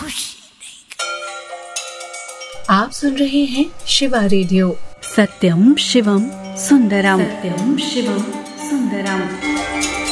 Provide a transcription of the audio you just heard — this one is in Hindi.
आप सुन रहे हैं शिवा रेडियो। सत्यम शिवम सुंदरम। सत्यम शिवम सुंदरम।